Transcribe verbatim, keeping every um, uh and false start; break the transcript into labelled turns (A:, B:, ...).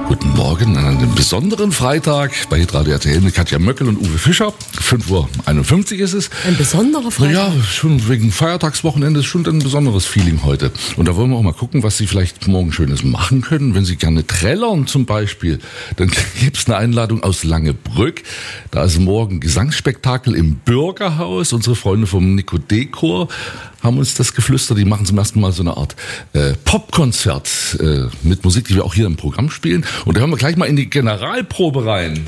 A: Guten Morgen an einem besonderen Freitag bei Hitradio R T L mit Katja Möckel und Uwe Fischer. fünf Uhr einundfünfzig ist es.
B: Ein besonderer Freitag?
A: Ja, schon wegen Feiertagswochenende ist schon ein besonderes Feeling heute. Und da wollen wir auch mal gucken, was Sie vielleicht morgen Schönes machen können. Wenn Sie gerne trällern zum Beispiel, dann gibt es eine Einladung aus Langebrück. Da ist morgen Gesangsspektakel im Bürgerhaus. Unsere Freunde vom Nico-D-Chor haben uns das geflüstert. Die machen zum ersten Mal so eine Art äh, Popkonzert äh, mit Musik, die wir auch hier im Programm spielen. Und da hören wir gleich mal in die Generalprobe rein.